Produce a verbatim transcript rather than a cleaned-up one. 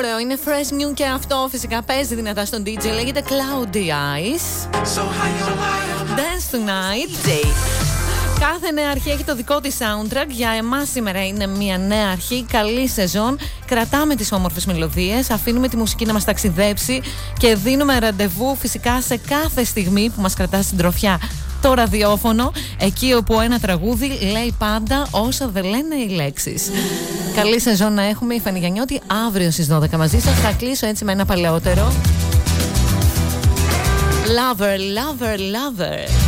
ωραίο, είναι fresh new και αυτό φυσικά παίζει δυνατά στον ντι τζέι. Λέγεται Cloudy Eyes. Dance Tonight. Κάθε νέα αρχή έχει το δικό της soundtrack. Για εμάς σήμερα είναι μια νέα αρχή. Καλή σεζόν. Κρατάμε τις όμορφες μελωδίες, αφήνουμε τη μουσική να μας ταξιδέψει και δίνουμε ραντεβού φυσικά σε κάθε στιγμή που μας κρατά στην τροφιά το ραδιόφωνο, εκεί όπου ένα τραγούδι λέει πάντα όσα δεν λένε οι λέξεις. Καλή σεζόν να έχουμε. Η Φανή Γιαννιώτη αύριο στις δώδεκα μαζί σας. Θα κλείσω έτσι με ένα παλαιότερο. Lover, lover, lover.